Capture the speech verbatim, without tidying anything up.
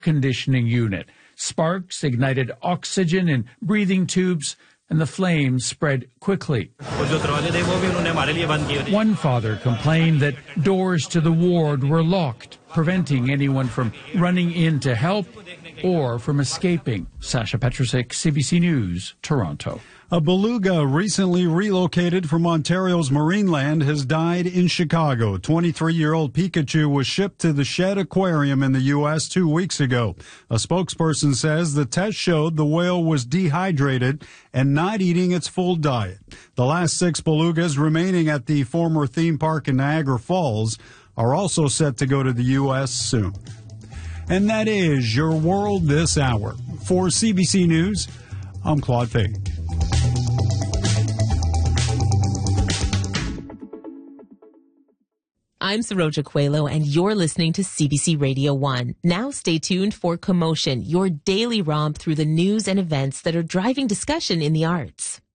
conditioning unit. Sparks ignited oxygen in breathing tubes, and the flames spread quickly. One father complained that doors to the ward were locked, preventing anyone from running in to help or from escaping. Sasha Petrusik, C B C News, Toronto. A beluga recently relocated from Ontario's Marineland has died in Chicago. twenty-three-year-old Pikachu was shipped to the Shedd Aquarium in the U S two weeks ago. A spokesperson says the test showed the whale was dehydrated and not eating its full diet. The last six belugas remaining at the former theme park in Niagara Falls are also set to go to the U S soon. And that is your world this hour. For C B C News, I'm Claude Fade. I'm Saroja Coelho, and you're listening to C B C Radio one. Now stay tuned for Commotion, your daily romp through the news and events that are driving discussion in the arts.